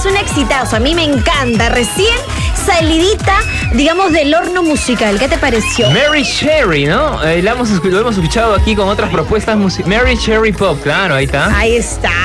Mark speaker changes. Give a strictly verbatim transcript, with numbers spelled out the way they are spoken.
Speaker 1: es un exitazo, a mí me encanta. Recién salidita, digamos, del horno musical. ¿Qué te pareció?
Speaker 2: Mary Cherry, ¿no? Eh, la hemos, lo hemos escuchado aquí con otras propuestas musicales. Mary Cherry Pop, claro, ahí está.
Speaker 1: Ahí está.